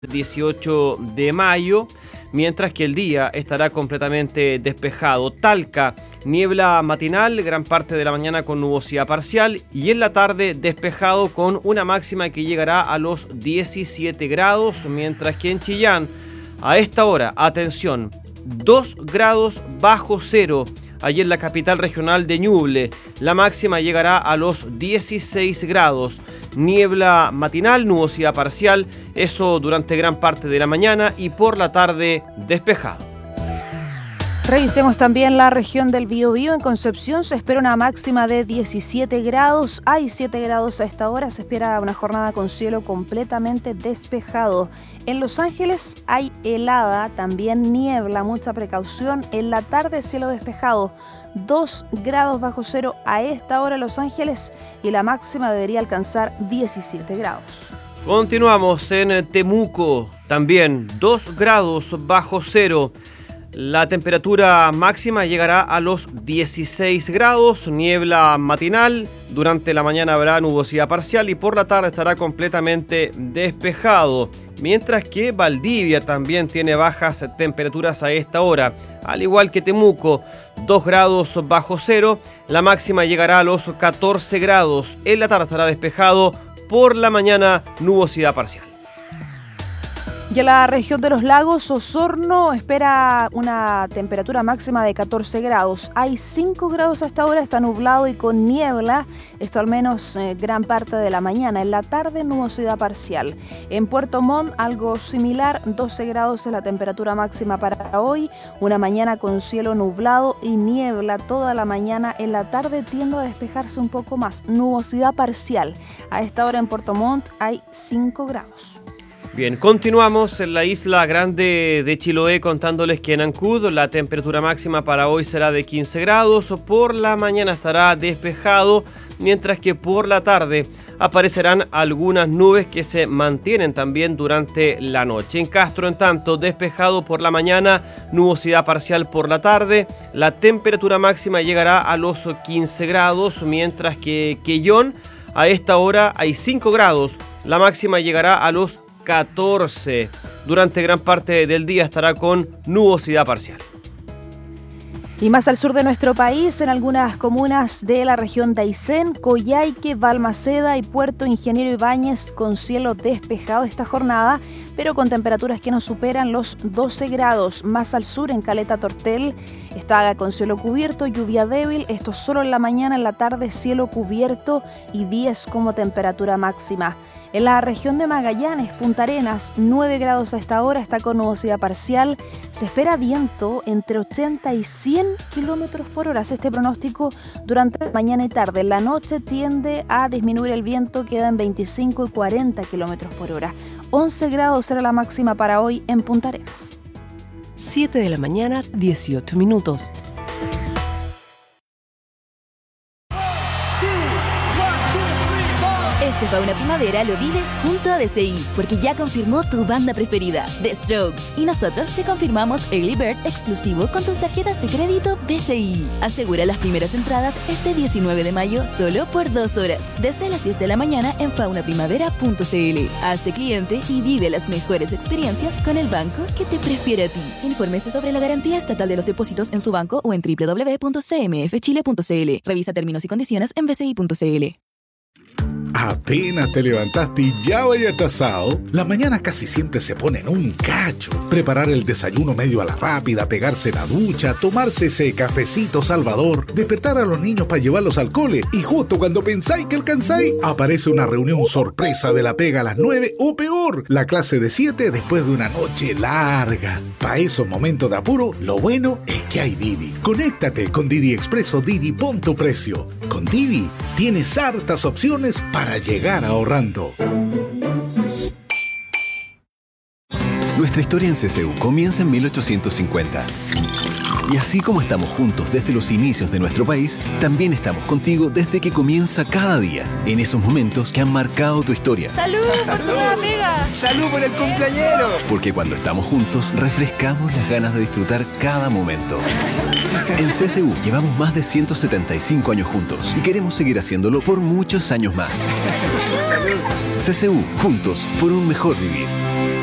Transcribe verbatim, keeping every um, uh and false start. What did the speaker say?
dieciocho de mayo, mientras que el día estará completamente despejado. Talca, niebla matinal, gran parte de la mañana con nubosidad parcial y en la tarde despejado con una máxima que llegará a los diecisiete grados, mientras que en Chillán, a esta hora, atención, dos grados bajo cero. Allí en la capital regional de Ñuble, la máxima llegará a los dieciséis grados. Niebla matinal, nubosidad parcial, eso durante gran parte de la mañana y por la tarde despejado. Revisemos también la región del Biobío. En Concepción se espera una máxima de diecisiete grados. Hay siete grados a esta hora. Se espera una jornada con cielo completamente despejado. En Los Ángeles hay helada, también niebla, mucha precaución. En la tarde cielo despejado. dos grados bajo cero a esta hora en Los Ángeles y la máxima debería alcanzar diecisiete grados. Continuamos en Temuco. También dos grados bajo cero. La temperatura máxima llegará a los dieciséis grados, niebla matinal, durante la mañana habrá nubosidad parcial y por la tarde estará completamente despejado. Mientras que Valdivia también tiene bajas temperaturas a esta hora, al igual que Temuco, dos grados bajo cero, la máxima llegará a los catorce grados, en la tarde estará despejado, por la mañana nubosidad parcial. Y en la región de los lagos, Osorno espera una temperatura máxima de catorce grados. Hay cinco grados hasta ahora, está nublado y con niebla, esto al menos eh, gran parte de la mañana. En la tarde, nubosidad parcial. En Puerto Montt, algo similar, doce grados es la temperatura máxima para hoy. Una mañana con cielo nublado y niebla toda la mañana. En la tarde tiende a despejarse un poco más, nubosidad parcial. A esta hora en Puerto Montt hay cinco grados. Bien, continuamos en la isla grande de Chiloé contándoles que en Ancud la temperatura máxima para hoy será de quince grados, por la mañana estará despejado, mientras que por la tarde aparecerán algunas nubes que se mantienen también durante la noche. En Castro, en tanto, despejado por la mañana, nubosidad parcial por la tarde, la temperatura máxima llegará a los quince grados, mientras que Quellón, a esta hora hay cinco grados, la máxima llegará a los catorce. Durante gran parte del día estará con nubosidad parcial. Y más al sur de nuestro país, en algunas comunas de la región de Aysén, Coyhaique, Balmaceda y Puerto Ingeniero Ibáñez con cielo despejado esta jornada, pero con temperaturas que no superan los doce grados. Más al sur, en Caleta Tortel, está con cielo cubierto, lluvia débil, esto solo en la mañana, en la tarde cielo cubierto y diez como temperatura máxima. En la región de Magallanes, Punta Arenas, nueve grados a esta hora, está con nubosidad parcial. Se espera viento entre ochenta y cien kilómetros por hora. Este pronóstico durante mañana y tarde. En la noche tiende a disminuir el viento, queda en veinticinco y cuarenta kilómetros por hora. once grados será la máxima para hoy en Punta Arenas. siete de la mañana, dieciocho minutos. Este Fauna Primavera lo vives junto a B C I, porque ya confirmó tu banda preferida, The Strokes, y nosotros te confirmamos Early Bird exclusivo con tus tarjetas de crédito B C I. Asegura las primeras entradas este diecinueve de mayo solo por dos horas, desde las diez de la mañana en fauna primavera punto c l. Hazte cliente y vive las mejores experiencias con el banco que te prefiere a ti. Infórmese sobre la garantía estatal de los depósitos en su banco o en doble u doble u doble u punto c m f chile punto c l. Revisa términos y condiciones en b c i punto c l. Apenas te levantaste y ya vaya atrasado. Las mañanas casi siempre se ponen un cacho. Preparar el desayuno medio a la rápida, pegarse la ducha, tomarse ese cafecito salvador, despertar a los niños para llevarlos al cole y justo cuando pensáis que alcanzáis, aparece una reunión sorpresa de la pega a las nueve o peor, la clase de siete después de una noche larga. Para esos momentos de apuro, lo bueno es que hay Didi. Conéctate con Didi Expreso Didi, pon tu precio. Con Didi tienes hartas opciones para llegar ahorrando. Nuestra historia en C C U comienza en mil ochocientos cincuenta. Y así como estamos juntos desde los inicios de nuestro país, también estamos contigo desde que comienza cada día, en esos momentos que han marcado tu historia. ¡Salud por tu nueva pega! ¡Salud por el cumpleañero! Porque cuando estamos juntos, refrescamos las ganas de disfrutar cada momento. En C C U llevamos más de ciento setenta y cinco años juntos y queremos seguir haciéndolo por muchos años más. ¡Salud! C C U, juntos por un mejor vivir.